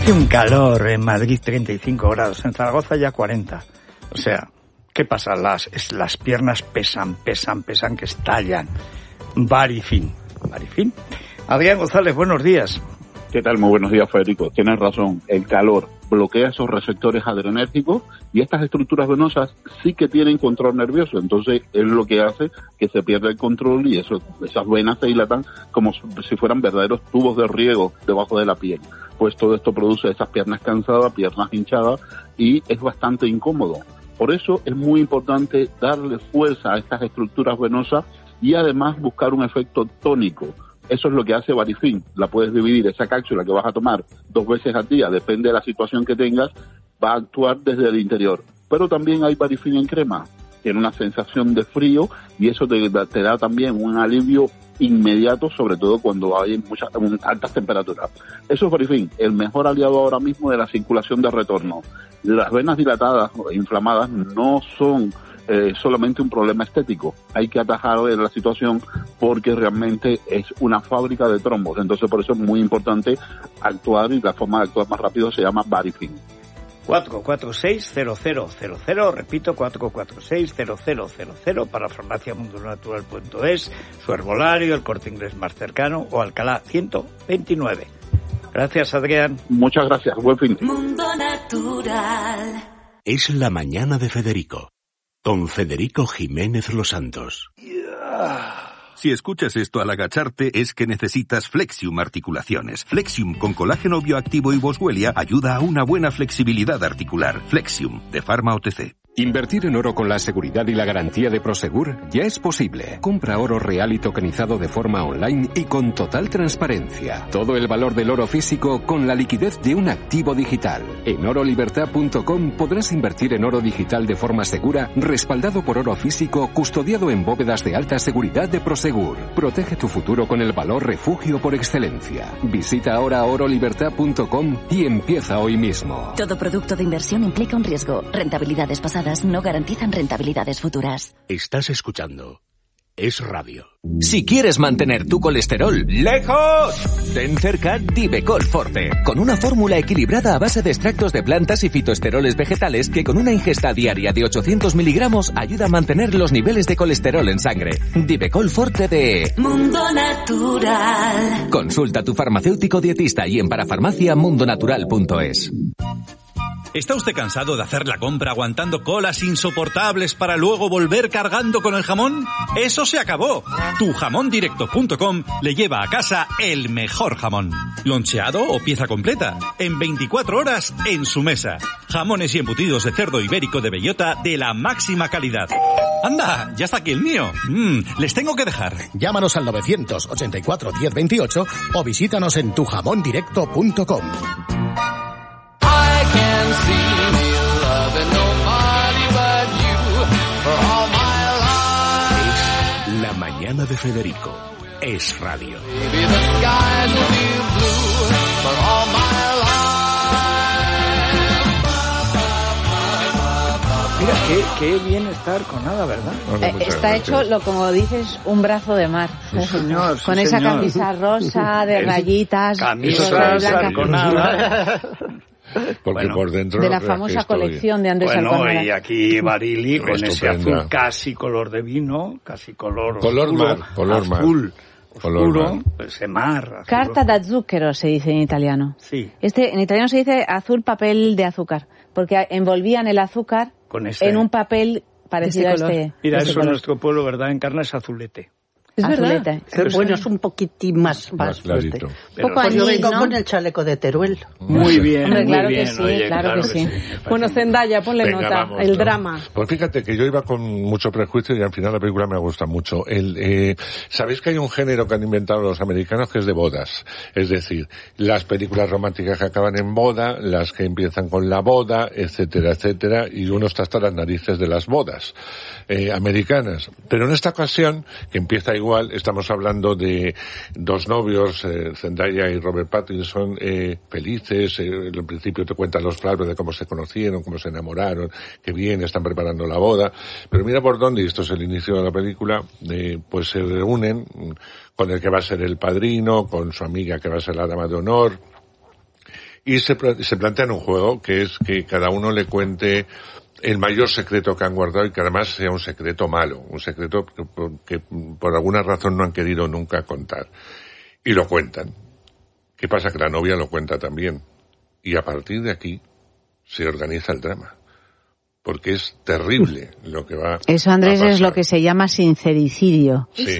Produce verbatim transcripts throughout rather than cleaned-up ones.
Hace un calor en Madrid, treinta y cinco grados, en Zaragoza ya cuarenta. O sea, ¿qué pasa? Las, las piernas pesan, pesan, pesan, que estallan. Varifin. Varifin. Adrián González, buenos días. ¿Qué tal? Muy buenos días, Federico. Tienes razón. El calor bloquea esos receptores adrenérgicos y estas estructuras venosas sí que tienen control nervioso. Entonces, es lo que hace que se pierda el control y eso, esas venas se dilatan como si fueran verdaderos tubos de riego debajo de la piel. Pues todo esto produce esas piernas cansadas, piernas hinchadas y es bastante incómodo. Por eso es muy importante darle fuerza a estas estructuras venosas y además buscar un efecto tónico. Eso es lo que hace Varifin. La puedes dividir, esa cápsula que vas a tomar dos veces al día, depende de la situación que tengas, va a actuar desde el interior. Pero también hay Varifin en crema. Tiene una sensación de frío y eso te, te da también un alivio inmediato, sobre todo cuando hay muchas altas temperaturas. Eso es Varifin, el mejor aliado ahora mismo de la circulación de retorno. Las venas dilatadas o inflamadas no son Eh, solamente un problema estético. Hay que atajar la situación porque realmente es una fábrica de trombos. Entonces, por eso es muy importante actuar y la forma de actuar más rápido se llama Varifin. cuatro cuatro seis cero cero cero cero, repito, cuatro cuatro seis cero cero cero cero para farmacia mundo natural punto es, su herbolario, el Corte Inglés más cercano o Alcalá ciento veintinueve. Gracias, Adrián. Muchas gracias. Buen fin. Mundo Natural. Es la mañana de Federico. Con Federico Jiménez Los Santos. Si escuchas esto al agacharte es que necesitas Flexium Articulaciones. Flexium con colágeno bioactivo y boswellia ayuda a una buena flexibilidad articular. Flexium, de Pharma O T C. Invertir en oro con la seguridad y la garantía de Prosegur ya es posible. Compra oro real y tokenizado de forma online y con total transparencia. Todo el valor del oro físico con la liquidez de un activo digital. En oro libertad punto com podrás invertir en oro digital de forma segura, respaldado por oro físico, custodiado en bóvedas de alta seguridad de Prosegur. Protege tu futuro con el valor refugio por excelencia. Visita ahora oro libertad punto com y empieza hoy mismo. Todo producto de inversión implica un riesgo. Rentabilidades pasadas no garantizan rentabilidades futuras. Estás escuchando Es Radio. Si quieres mantener tu colesterol lejos, ten cerca Divecol Forte, con una fórmula equilibrada a base de extractos de plantas y fitoesteroles vegetales que con una ingesta diaria de ochocientos miligramos ayuda a mantener los niveles de colesterol en sangre. Divecol Forte de Mundo Natural. Consulta a tu farmacéutico dietista y en parafarmacia mundo natural punto es. ¿Está usted cansado de hacer la compra aguantando colas insoportables para luego volver cargando con el jamón? ¡Eso se acabó! tu jamón directo punto com le lleva a casa el mejor jamón. Loncheado o pieza completa, en veinticuatro horas en su mesa. Jamones y embutidos de cerdo ibérico de bellota de la máxima calidad. ¡Anda! ¡Ya está aquí el mío! Mm, les tengo que dejar. Llámanos al novecientos ochenta y cuatro diez veintiocho o visítanos en tu jamón directo punto com. Es la mañana de Federico. Es Radio. Mira, qué, qué bien estar con nada, ¿verdad? Eh, está hecho, lo como dices, un brazo de mar. Sí, señor, sí, con esa señor. camisa rosa, de rayitas. Camisa rosa, con nada. Porque bueno, por dentro de la famosa estoy... colección de Andrés bueno, Alcántara. Y aquí Barili con Estupenda. ese azul casi color de vino, casi color color oscuro, mar, color azul, mar. oscuro, Color mar. ese mar. Azul. Carta da zucchero se dice en italiano. Sí. Este en italiano se dice azul papel de azúcar, porque envolvían el azúcar con este, en un papel parecido este a este. Mira, este eso en color. nuestro pueblo, ¿verdad? Encarna es azulete. Es Azulete. verdad. Pero bueno, es un poquitín más, más, Más clarito. fuerte. Poco Pues yo anís, vengo ¿no? con el chaleco de Teruel. Muy bien, Hombre, muy claro bien. que sí, Oye, claro que sí. Bueno, Zendaya, ponle Venga, nota. vamos, el ¿no? drama. Pues fíjate que yo iba con mucho prejuicio y al final la película me gusta mucho. El, eh, ¿Sabéis que hay un género que han inventado los americanos que es de bodas? Es decir, las películas románticas que acaban en boda, las que empiezan con la boda, etcétera, etcétera, y uno está hasta las narices de las bodas eh, americanas. Pero en esta ocasión, que empieza igual, estamos hablando de dos novios, eh, Zendaya y Robert Pattinson, eh, felices. Eh, al principio te cuentan los flashbacks de cómo se conocieron, cómo se enamoraron, que bien, están preparando la boda. Pero mira por dónde, y esto es el inicio de la película, eh, pues se reúnen con el que va a ser el padrino, con su amiga que va a ser la dama de honor. Y se, se plantean un juego que es que cada uno le cuente el mayor secreto que han guardado y que además sea un secreto malo, un secreto que, que por alguna razón no han querido nunca contar. Y lo cuentan. ¿Qué pasa? Que la novia lo cuenta también. Y a partir de aquí se organiza el drama. Porque es terrible lo que va Eso, Andrés, a pasar. es lo que se llama sincericidio. Sí.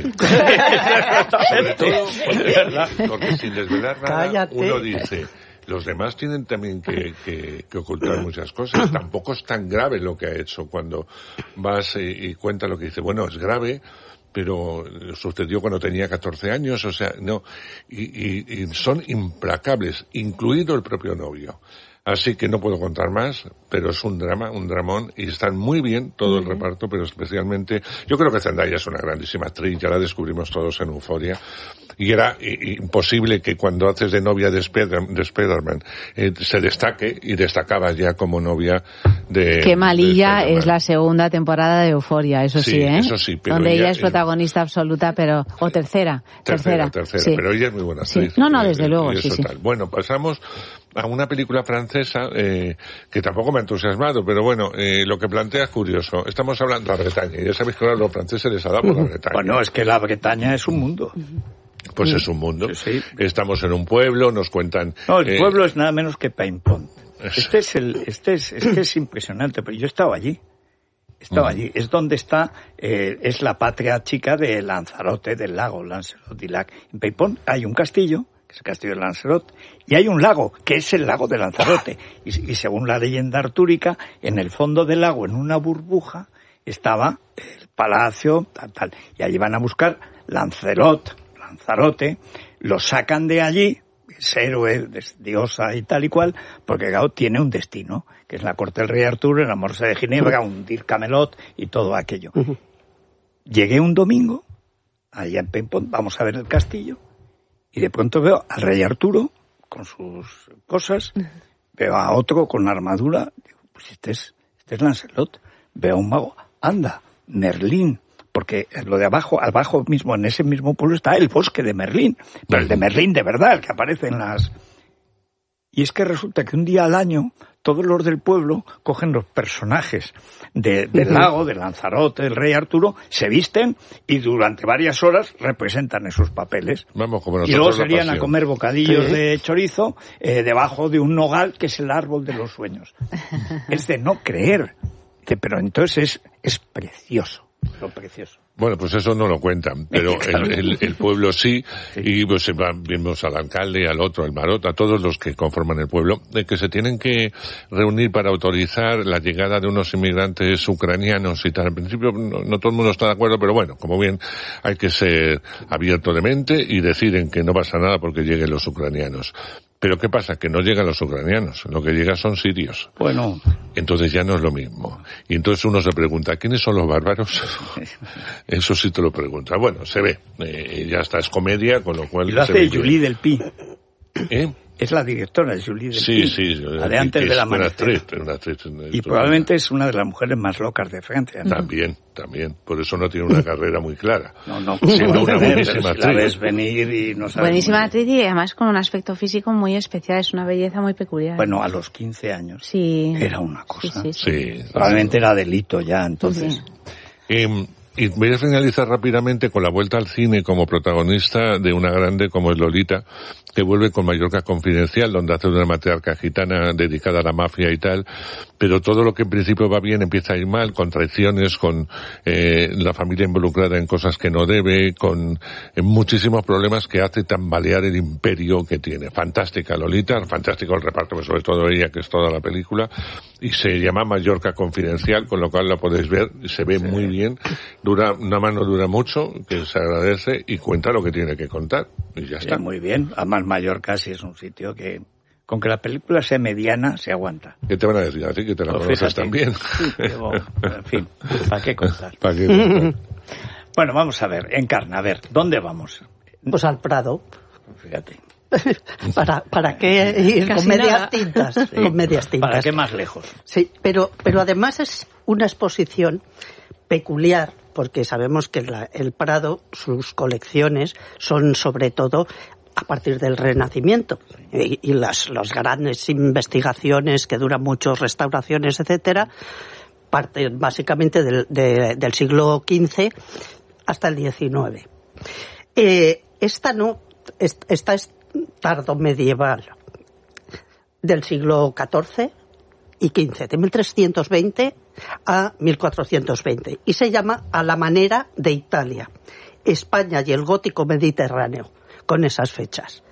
Sobre todo porque, porque sin desvelar nada, Cállate. uno dice, los demás tienen también que, que, que ocultar muchas cosas. Tampoco es tan grave lo que ha hecho cuando vas y, y cuenta lo que dice. Bueno, es grave, pero sucedió cuando tenía catorce años, o sea, no. Y, y, y son implacables, incluido el propio novio. Así que no puedo contar más, pero es un drama, un dramón, y están muy bien todo el reparto, pero especialmente, yo creo que Zendaya es una grandísima actriz, ya la descubrimos todos en Euphoria, y era i- imposible que cuando haces de novia de, Spider- de Spider-Man eh, se destaque, y destacaba ya como novia de... Qué malilla de es la segunda temporada de Euphoria, eso Sí, sí, ¿eh? eso sí, pero donde ella, ella es es- protagonista absoluta, pero... o tercera, Tercera, tercera. tercera, sí. pero ella es muy buena Sí. actriz. No, no, Y- desde y luego, eso sí, sí. tal. Bueno, pasamos a una película francesa eh, que tampoco me ha entusiasmado, pero bueno, eh, lo que plantea es curioso. Estamos hablando de la Bretaña, y ya sabéis que ahora a los franceses les ha dado por la Bretaña. Bueno, es que la Bretaña es un mundo. Pues es un mundo. Estamos en un pueblo, nos cuentan... No, el eh, pueblo es nada menos que Paimpont. Este es el, este es, este es impresionante, pero yo estaba allí. Estaba Mm. allí. Es donde está, eh, es la patria chica de Lanzarote, del lago Lanzarote-Lac. En Paimpont hay un castillo, que es el castillo de Lanzarote, y hay un lago, que es el lago de Lanzarote. Y, y según la leyenda artúrica, en el fondo del lago, en una burbuja, estaba el palacio, tal, tal. Y allí van a buscar Lancelot, Lanzarote, lo sacan de allí, es héroe, es diosa y tal y cual, porque claro, tiene un destino, que es la corte del rey Arturo, enamorarse de Ginebra, hundir Camelot y todo aquello. Llegué un domingo, allá en Paimpont, vamos a ver el castillo, y de pronto veo al rey Arturo, con sus cosas, veo a otro con la armadura, digo, pues este es, este es Lancelot, veo a un mago, anda, Merlín, porque lo de abajo, abajo mismo, en ese mismo pueblo está el bosque de Merlín, pero el de Merlín de verdad, el que aparece en las... Y es que resulta que un día al año, todos los del pueblo cogen los personajes de, del Ujú. lago, de Lanzarote, del rey Arturo, se visten y durante varias horas representan esos papeles. Vamos, como Y nosotros luego la serían a pasión. comer bocadillos Sí. de chorizo eh, debajo de un nogal que es el árbol de los sueños. Es de no creer. Dice, pero entonces es, es precioso, lo precioso. Bueno, pues eso no lo cuentan, pero Claro. el, el, el pueblo sí, y pues se va- vemos al alcalde, al otro, al marot, a todos los que conforman el pueblo, de que se tienen que reunir para autorizar la llegada de unos inmigrantes ucranianos y tal. Al principio no, no todo el mundo está de acuerdo, pero bueno, como bien hay que ser abierto de mente y deciden que no pasa nada porque lleguen los ucranianos. Pero ¿qué pasa? Que no llegan los ucranianos, lo que llega son sirios. Bueno. Entonces ya no es lo mismo. Y entonces uno se pregunta, ¿quiénes son los bárbaros? Eso sí te lo pregunta. Bueno, se ve. Eh, ya está, es comedia, con lo cual... Y lo se hace ve bien. Julie Delpy. ¿Eh? Es la directora, Julie Delpy. Sí, sí. La de antes que de es la una amanecer. actriz, una actriz, una Y actriz. probablemente es una de las mujeres más locas de Francia. ¿no? También, también. Por eso no tiene una carrera muy clara. No, no. Siendo Puede una tener, buenísima pero si la actriz. ves venir y no sabes Buenísima muy actriz y además con un aspecto físico muy especial, es una belleza muy peculiar. bien. Bueno, a los quince años sí. era una cosa. Sí, sí, sí. Sí. Probablemente era delito ya, entonces. Eh, y voy a finalizar rápidamente con la vuelta al cine como protagonista de una grande como es Lolita, que vuelve con Mallorca Confidencial, donde hace una matriarca gitana dedicada a la mafia y tal, pero todo lo que en principio va bien empieza a ir mal, con traiciones, con eh, la familia involucrada en cosas que no debe, con eh, muchísimos problemas que hace tambalear el imperio que tiene. Fantástica Lolita, fantástico el reparto, pero sobre todo ella, que es toda la película, y se llama Mallorca Confidencial, con lo cual la podéis ver, se ve muy bien, dura, una mano dura mucho, que se agradece, y cuenta lo que tiene que contar, y ya está. Sí, muy bien. Además, Mallorca sí es un sitio que, con que la película sea mediana, se aguanta. ¿Qué te van a decir? Así que te la Pues conoces fíjate. también. Sí, pero, en fin, ¿para qué contar? ¿Para qué contar? Bueno, vamos a ver, Encarna, a ver, ¿dónde vamos? Pues al Prado. Fíjate. ¿Para, para qué ir Casi con medias nada. tintas? Sí. Con medias tintas. ¿Para qué más lejos? Sí, pero, pero además es una exposición peculiar, porque sabemos que la- el Prado, sus colecciones son sobre todo a partir del Renacimiento. Y, y las, las grandes investigaciones que duran mucho, restauraciones, etcétera, parten básicamente del, de, del siglo quince hasta el diecinueve. Eh, esta no, esta es tardomedieval, del siglo catorce y quince, de mil trescientos veinte a mil cuatrocientos veinte, y se llama A la manera de Italia, España y el gótico mediterráneo, con esas fechas.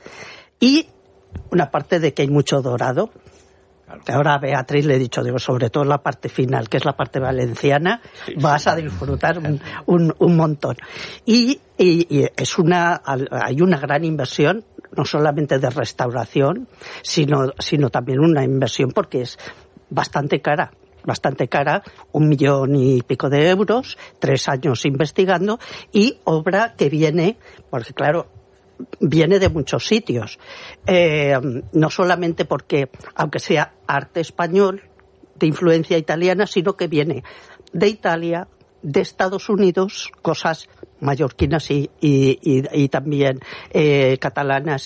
Y una parte de que hay mucho dorado. Ahora a Beatriz le he dicho, digo, sobre todo la parte final, que es la parte valenciana, sí, vas sí. a disfrutar un, un, un montón. Y, y, y es una, hay una gran inversión, no solamente de restauración, sino, sino también una inversión porque es bastante cara. bastante cara, un millón y pico de euros, tres años investigando, y obra que viene, porque claro, viene de muchos sitios, eh, no solamente porque, aunque sea arte español, de influencia italiana, sino que viene de Italia, de Estados Unidos, cosas mallorquinas y, y, y, y también eh, catalanas,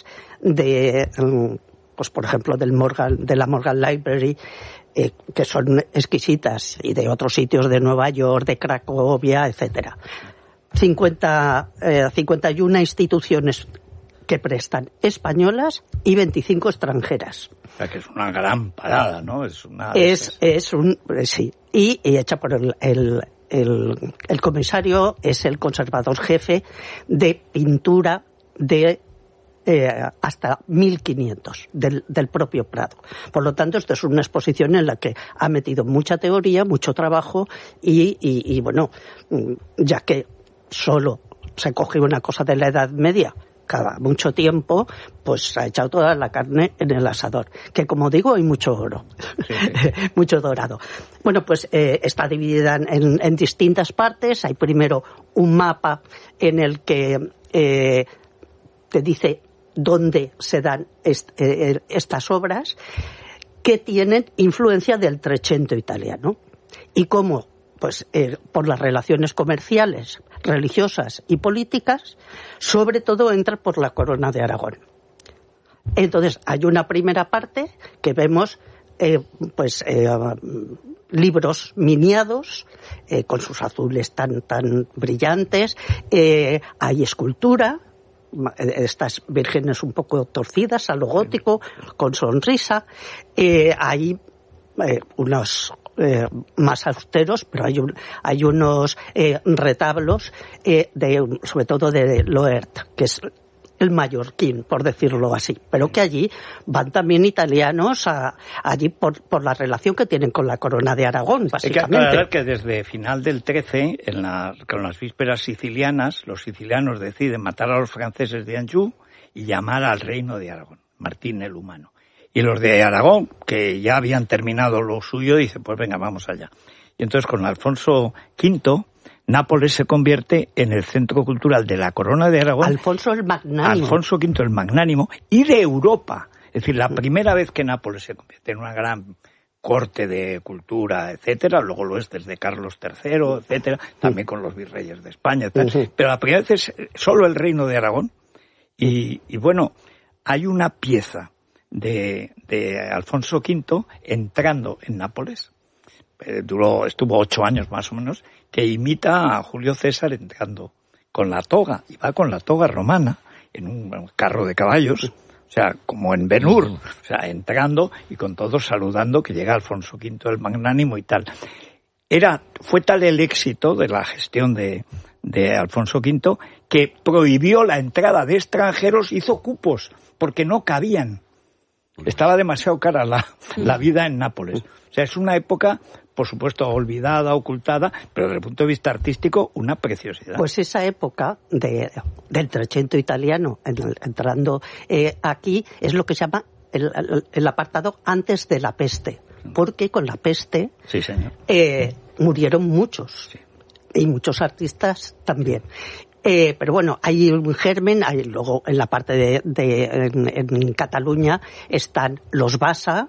de, pues por ejemplo, del Morgan, de la Morgan Library, eh, que son exquisitas, y de otros sitios de Nueva York, de Cracovia, etcétera. cincuenta, eh, cincuenta y una instituciones que prestan españolas y veinticinco extranjeras. O sea que es una gran parada, ¿no? Es una... Es, es un... sí. Y, y hecha por el, el, el, el comisario, es el conservador jefe de pintura de eh, hasta mil quinientos del, del propio Prado. Por lo tanto, esto es una exposición en la que ha metido mucha teoría, mucho trabajo y, y, y bueno, ya que solo se coge una cosa de la Edad Media cada mucho tiempo, pues ha echado toda la carne en el asador. Que como digo, hay mucho oro, sí, sí. mucho dorado. Bueno, pues eh, está dividida en, en distintas partes. Hay primero un mapa en el que eh, te dice dónde se dan est, eh, estas obras que tienen influencia del Trecento italiano. Y cómo, pues eh, por las relaciones comerciales, religiosas y políticas, sobre todo entra por la Corona de Aragón. Entonces hay una primera parte que vemos eh, pues eh, libros miniados eh, con sus azules tan tan brillantes, eh, hay escultura, estas vírgenes un poco torcidas a lo gótico, con sonrisa, eh, hay eh, unos Eh, más austeros, pero hay, un, hay unos eh, retablos, eh, de, sobre todo de Loert, que es el mallorquín, por decirlo así, pero que allí van también italianos a, allí por, por la relación que tienen con la Corona de Aragón, básicamente. Hay que aclarar que desde final del trece, en la, con las vísperas sicilianas, los sicilianos deciden matar a los franceses de Anjou y llamar al reino de Aragón, Martín el Humano. Y los de Aragón, que ya habían terminado lo suyo, dicen, pues venga, vamos allá. Y entonces con Alfonso quinto, Nápoles se convierte en el centro cultural de la Corona de Aragón. Alfonso el Magnánimo. Alfonso quinto el Magnánimo, y de Europa. Es decir, la primera vez que Nápoles se convierte en una gran corte de cultura, etcétera, luego lo es desde Carlos tercero, etcétera, también con los virreyes de España, etcétera. Pero la primera vez es solo el reino de Aragón. Y, y bueno, hay una pieza de, de Alfonso quinto entrando en Nápoles, eh, duró, estuvo ocho años más o menos, que imita a Julio César entrando con la toga, y va con la toga romana en un carro de caballos, o sea, como en Ben-Hur, o sea, entrando y con todos saludando que llega Alfonso quinto el Magnánimo y tal. Era, fue tal el éxito de la gestión de, de Alfonso quinto que prohibió la entrada de extranjeros, hizo cupos, porque no cabían. Estaba demasiado cara la, la vida en Nápoles. O sea, es una época, por supuesto, olvidada, ocultada, pero desde el punto de vista artístico, una preciosidad. Pues esa época de, del Trecento italiano, entrando eh, aquí, es lo que se llama el, el, el apartado antes de la peste. Porque con la peste sí, señor. Eh, murieron muchos. Sí. Y muchos artistas también. Eh, pero bueno, hay un germen, hay luego en la parte de, de en, en Cataluña están los Bassa,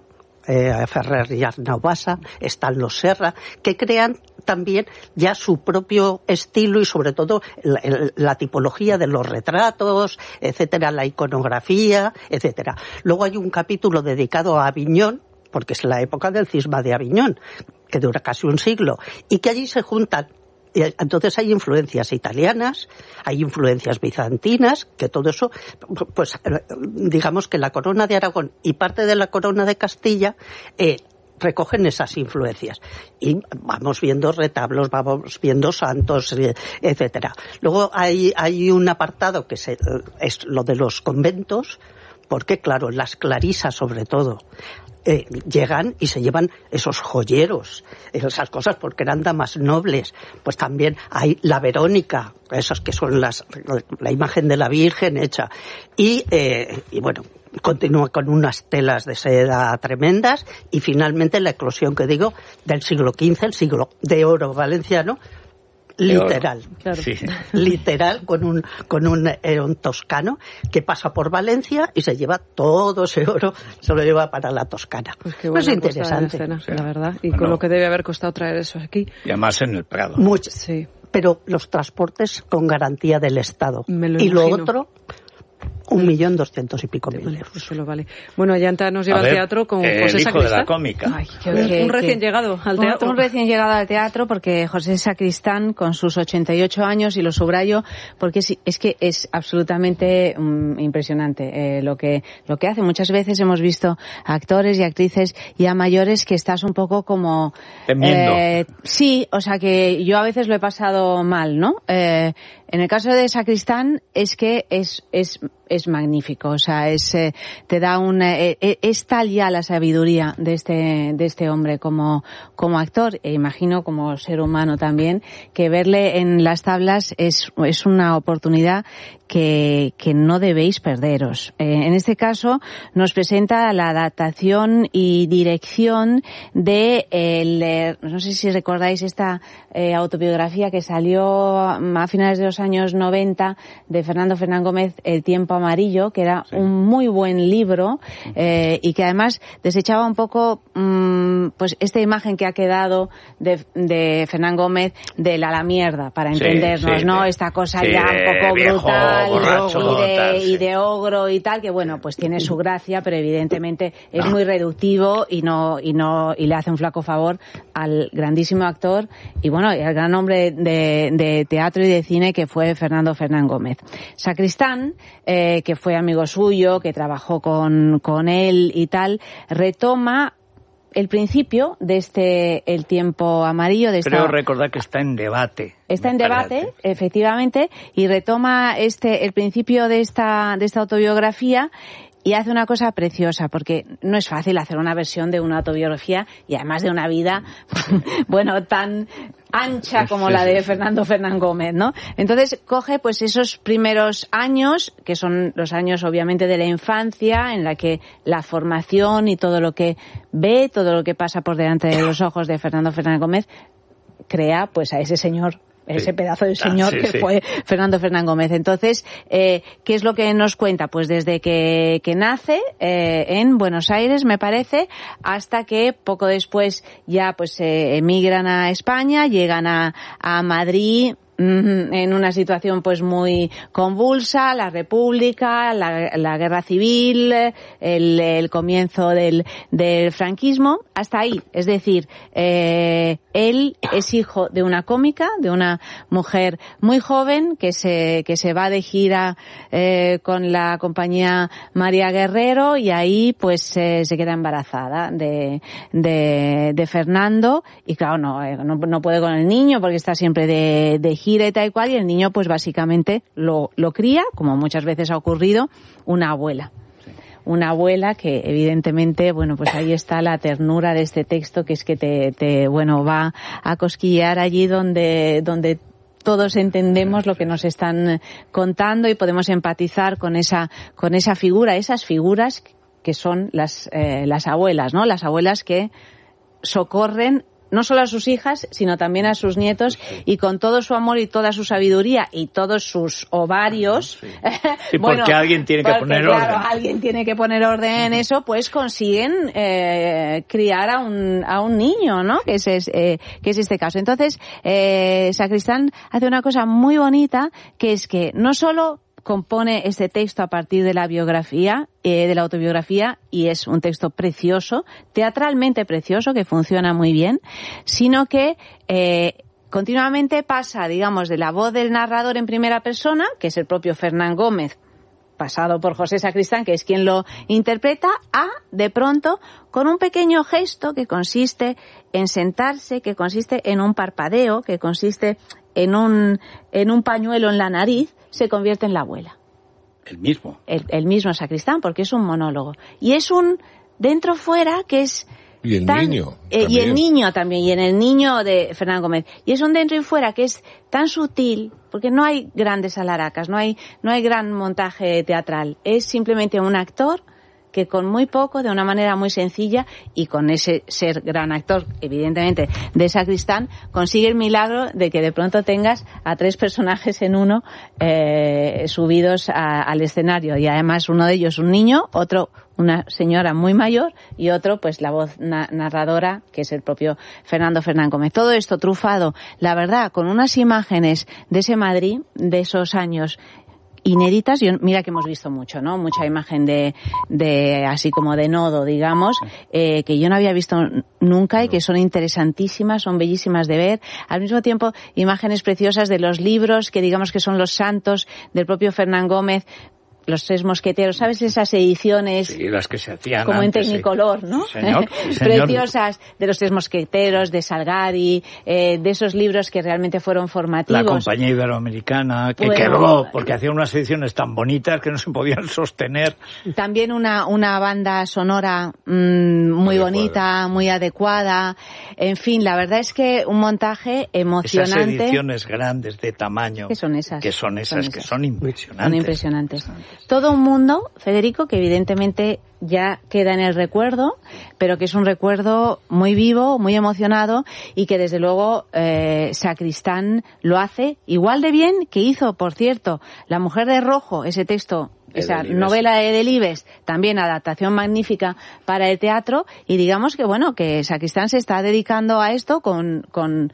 eh, Ferrer y Arnau Bassa, están los Serra, que crean también ya su propio estilo y sobre todo la, la tipología de los retratos, etcétera, la iconografía, etcétera. Luego hay un capítulo dedicado a Aviñón, porque es la época del cisma de Aviñón, que dura casi un siglo, y que allí se juntan. Entonces hay influencias italianas, hay influencias bizantinas, que todo eso, pues digamos que la corona de Aragón y parte de la corona de Castilla eh, recogen esas influencias. Y vamos viendo retablos, vamos viendo santos, etcétera. Luego hay, hay un apartado que se, es lo de los conventos, porque claro, las clarisas sobre todo, Eh, llegan y se llevan esos joyeros, esas cosas, porque eran damas nobles. Pues también hay la Verónica, esas que son las la imagen de la Virgen hecha. Y, eh, y bueno, continúa con unas telas de seda tremendas y finalmente la eclosión que digo del siglo quince, el siglo de oro valenciano, literal, claro. Sí. literal, con un con un eón toscano que pasa por Valencia y se lleva todo ese oro, se lo lleva para la Toscana. Pues qué buena es interesante, escena, la verdad, y bueno, con lo que debe haber costado traer eso aquí. Y además en el Prado. Mucho, sí. Pero los transportes con garantía del Estado. Me lo y imagino. Lo otro, un millón doscientos y pico mil euros. Eso lo vale. Bueno, Allanta nos lleva ver, al teatro con eh, José el hijo Sacristán. de la cómica. Ay, qué un, un recién que, llegado al teatro. Un, un recién llegado al teatro, porque José Sacristán, con sus ochenta y ocho años, y lo subrayo, porque es, es que es absolutamente um, impresionante eh, lo que lo que hace. Muchas veces hemos visto actores y actrices ya mayores que estás un poco como... Temiendo. Eh, sí, o sea que yo a veces lo he pasado mal, ¿no? Eh, en el caso de Sacristán es que es es es magnífico, o sea, es eh, te da un eh, es tal ya la sabiduría de este de este hombre como como actor, e imagino como ser humano también, que verle en las tablas es es una oportunidad que que no debéis perderos. Eh, en este caso nos presenta la adaptación y dirección de el eh, no sé si recordáis esta eh, autobiografía que salió a finales de los años noventa de Fernando Fernán Gómez, El tiempo amarillo, que era sí. un muy buen libro eh, y que además desechaba un poco mmm, pues esta imagen que ha quedado de, de Fernán Gómez de la, la mierda, para entendernos, sí, sí, ¿no? De, esta cosa sí, ya un poco viejo, brutal borracho, y, de, tal, sí. y de ogro y tal, que bueno, pues tiene su gracia, pero evidentemente es no. muy reductivo y no y no y le hace un flaco favor al grandísimo actor y bueno, y al gran hombre de, de teatro y de cine que fue Fernando Fernán Gómez. Sacristán, eh, que fue amigo suyo, que trabajó con, con él y tal, retoma el principio de este El tiempo amarillo. De esta, Creo recordar que está en debate. Está en debate, parece. efectivamente, y retoma este el principio de esta de esta autobiografía. Y hace una cosa preciosa, porque no es fácil hacer una versión de una autobiografía y además de una vida, bueno, tan ancha como la de Fernando Fernán Gómez, ¿no? Entonces coge pues esos primeros años, que son los años obviamente de la infancia, en la que la formación y todo lo que ve, todo lo que pasa por delante de los ojos de Fernando Fernán Gómez, crea pues a ese señor, ese pedazo de señor ah, sí, que sí. fue Fernando Fernán Gómez. Entonces, eh, ¿qué es lo que nos cuenta? Pues desde que, que nace eh, en Buenos Aires, me parece, hasta que poco después ya pues eh, emigran a España, llegan a, a Madrid, en una situación pues muy convulsa, la República, la, la Guerra Civil, el, el comienzo del, del franquismo, hasta ahí. Es decir, eh, él es hijo de una cómica, de una mujer muy joven que se que se va de gira eh, con la compañía María Guerrero y ahí pues eh, se queda embarazada de, de de Fernando y claro no, no no puede con el niño porque está siempre de, de gira y tal y cual, y el niño pues básicamente lo, lo cría, como muchas veces ha ocurrido, una abuela. Una abuela que evidentemente, bueno, pues ahí está la ternura de este texto, que es que te, te bueno, va a cosquillear allí donde, donde todos entendemos lo que nos están contando y podemos empatizar con esa, con esa figura, esas figuras que son las, eh, las abuelas, ¿no? Las abuelas que socorren no solo a sus hijas, sino también a sus nietos, y con todo su amor y toda su sabiduría y todos sus ovarios. Sí, sí bueno, porque alguien tiene que porque, poner claro, orden. alguien tiene que poner orden en eso, pues consiguen eh, criar a un a un niño, ¿no? Que es, eh, que es este caso. Entonces, eh, Sacristán hace una cosa muy bonita, que es que no solo compone este texto a partir de la biografía, eh, de la autobiografía, y es un texto precioso, teatralmente precioso, que funciona muy bien, sino que eh, continuamente pasa, digamos, de la voz del narrador en primera persona, que es el propio Fernán Gómez, pasado por José Sacristán, que es quien lo interpreta, a, de pronto, con un pequeño gesto que consiste en sentarse, que consiste en un parpadeo, que consiste en un, en un pañuelo en la nariz, se convierte en la abuela. El mismo. El, el mismo Sacristán, porque es un monólogo. Y es un dentro-fuera que es... Y el tan, niño. Eh, y el niño también, y en el niño de Fernán Gómez. Y es un dentro y fuera que es tan sutil, porque no hay grandes alaracas, no hay, no hay gran montaje teatral. Es simplemente un actor que con muy poco, de una manera muy sencilla, y con ese ser gran actor, evidentemente, de Sacristán, consigue el milagro de que de pronto tengas a tres personajes en uno eh, subidos a, al escenario. Y además uno de ellos un niño, otro una señora muy mayor y otro, pues la voz na- narradora, que es el propio Fernando Fernán Gómez. Todo esto trufado, la verdad, con unas imágenes de ese Madrid, de esos años inéditas. Yo, mira que hemos visto mucho, ¿no? Mucha imagen de, de así como de nodo, digamos, eh, que yo no había visto nunca y que son interesantísimas, son bellísimas de ver. Al mismo tiempo, imágenes preciosas de los libros, que digamos que son los santos del propio Fernán Gómez, los tres mosqueteros, ¿sabes? Esas ediciones, sí, las que se hacían como antes, en Technicolor, sí. ¿no? Sí, señor, sí, señor. Preciosas, de los tres mosqueteros, de Salgari, eh, de esos libros que realmente fueron formativos. La Compañía Iberoamericana, que bueno, quebró porque hacía unas ediciones tan bonitas que no se podían sostener. También una, una banda sonora mmm, muy adecuada. bonita, muy adecuada. En fin, la verdad es que un montaje emocionante. Esas ediciones grandes de tamaño. ¿Qué son esas? Que son esas, son esas. que son impresionantes. Son impresionantes. Todo un mundo, Federico, que evidentemente ya queda en el recuerdo, pero que es un recuerdo muy vivo, muy emocionado, y que desde luego eh, Sacristán lo hace igual de bien que hizo, por cierto, La Mujer de Rojo, ese texto, esa novela de Delibes, también adaptación magnífica para el teatro, y digamos que bueno, que Sacristán se está dedicando a esto con... con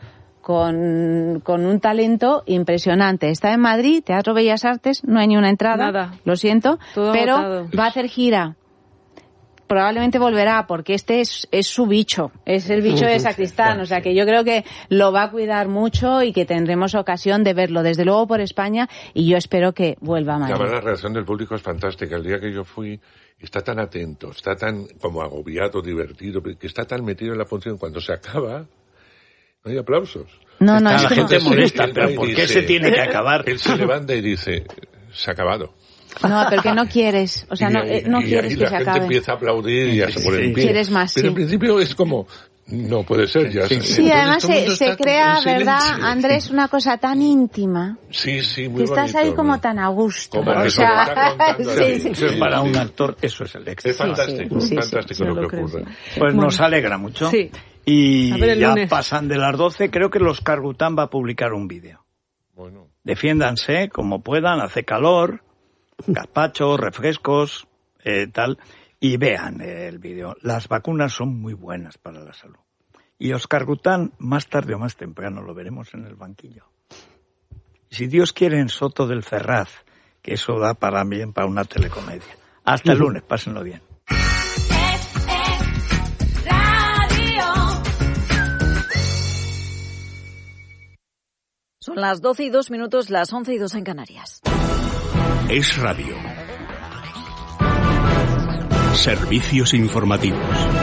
Con, con un talento impresionante. Está en Madrid, Teatro Bellas Artes, no hay ni una entrada, Nada. Lo siento, todo pero agotado. Va a hacer gira. Probablemente volverá, porque este es, es su bicho, es el bicho de Sacristán, o sea que yo creo que lo va a cuidar mucho y que tendremos ocasión de verlo, desde luego por España, y yo espero que vuelva a Madrid. La verdad, la reacción del público es fantástica. El día que yo fui, está tan atento, está tan como agobiado, divertido, que está tan metido en la función, cuando se acaba... No hay aplausos. No, no, Está, es la gente como... molesta, pero ¿por qué se tiene que acabar? Él se levanta y dice, se ha acabado. No, pero que no quieres, o sea, y, no, eh, no y quieres ahí que la se gente acabe. empieza a aplaudir y ya se pone en pie. Quieres más, Pero sí. al principio es como, no puede ser ya. Sí, sí además se, se crea, ¿verdad, Andrés, una cosa tan íntima? Sí, sí, muy que estás bonito, ahí como ¿no? tan a gusto. Como o que sea, se lo está contando sí, ahí. sí, Sí, Sí, para sí. un actor eso es el éxito. Es fantástico, sí, sí, fantástico sí, lo sí, que lo creo, ocurre. sí. Pues Bueno. nos alegra mucho. Sí. Y A ver el ya lunes. pasan de las doce, creo que los Cargután va a publicar un vídeo. Bueno. Defiéndanse como puedan, hace calor, gazpacho, refrescos, eh, tal, y vean eh, el vídeo. Las vacunas son muy buenas para la salud. Y Oscar Gután, más tarde o más temprano, lo veremos en el banquillo. Y si Dios quiere, en Soto del Ferraz, que eso da para bien para una telecomedia. Hasta el lunes, pásenlo bien. Son las doce y dos minutos, las once y dos en Canarias. Es Radio. Servicios informativos.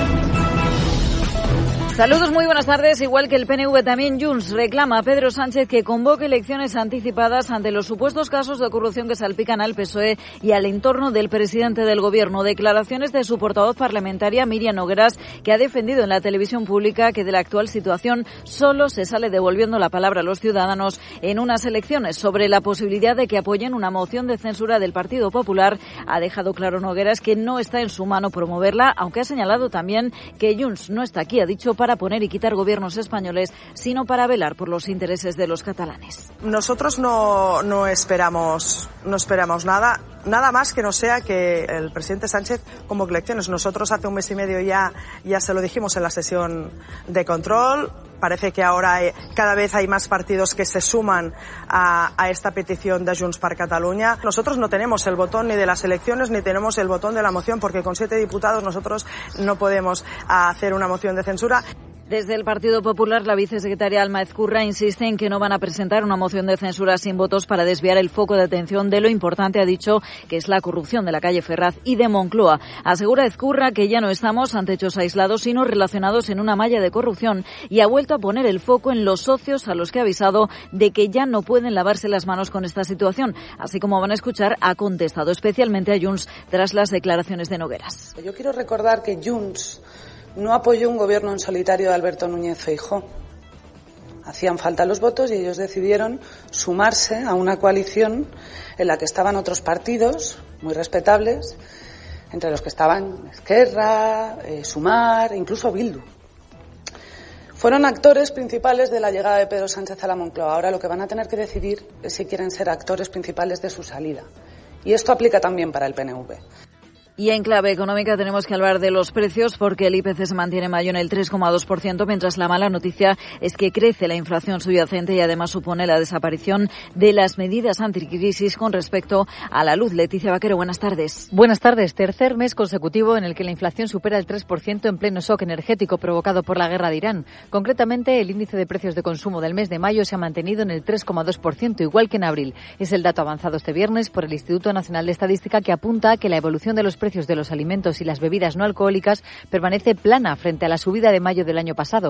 Saludos, muy buenas tardes. Igual que el P N V, también Junts reclama a Pedro Sánchez que convoque elecciones anticipadas ante los supuestos casos de corrupción que salpican al P S O E y al entorno del presidente del Gobierno. Declaraciones de su portavoz parlamentaria, Miriam Nogueras, que ha defendido en la televisión pública que de la actual situación solo se sale devolviendo la palabra a los ciudadanos en unas elecciones. Sobre la posibilidad de que apoyen una moción de censura del Partido Popular, ha dejado claro Nogueras que no está en su mano promoverla, aunque ha señalado también que Junts no está aquí, ha dicho, para para poner y quitar gobiernos españoles, sino para velar por los intereses de los catalanes. Nosotros no, no esperamos, no esperamos nada, nada más que no sea que el presidente Sánchez convoque elecciones. Nosotros hace un mes y medio ya, ya se lo dijimos en la sesión de control. Parece que ahora hay, cada vez hay más partidos que se suman a, a esta petición de Junts per Catalunya. Nosotros no tenemos el botón ni de las elecciones ni tenemos el botón de la moción, porque con siete diputados nosotros no podemos hacer una moción de censura. Desde el Partido Popular, la vicesecretaria Alma Ezcurra insiste en que no van a presentar una moción de censura sin votos para desviar el foco de atención de lo importante, ha dicho, que es la corrupción de la calle Ferraz y de Moncloa. Asegura Ezcurra que ya no estamos ante hechos aislados, sino relacionados en una malla de corrupción, y ha vuelto a poner el foco en los socios a los que ha avisado de que ya no pueden lavarse las manos con esta situación. Así como van a escuchar, ha contestado especialmente a Junts tras las declaraciones de Nogueras. Yo quiero recordar que Junts no apoyó un gobierno en solitario de Alberto Núñez Feijóo. Hacían falta los votos y ellos decidieron sumarse a una coalición en la que estaban otros partidos muy respetables, entre los que estaban Esquerra, eh, Sumar, incluso Bildu. Fueron actores principales de la llegada de Pedro Sánchez a la Moncloa. Ahora lo que van a tener que decidir es si quieren ser actores principales de su salida. Y esto aplica también para el P N V. Y en clave económica tenemos que hablar de los precios, porque el I P C se mantiene en mayo en el tres coma dos por ciento, mientras la mala noticia es que crece la inflación subyacente y además supone la desaparición de las medidas anticrisis con respecto a la luz. Leticia Vaquero, buenas tardes. Buenas tardes. Tercer mes consecutivo en el que la inflación supera el tres por ciento en pleno shock energético provocado por la guerra de Irán. Concretamente, el índice de precios de consumo del mes de mayo se ha mantenido en el tres coma dos por ciento, igual que en abril. Es el dato avanzado este viernes por el Instituto Nacional de Estadística, que apunta a que la evolución de los precios de los alimentos y las bebidas no alcohólicas permanece plana frente a la subida de mayo del año pasado.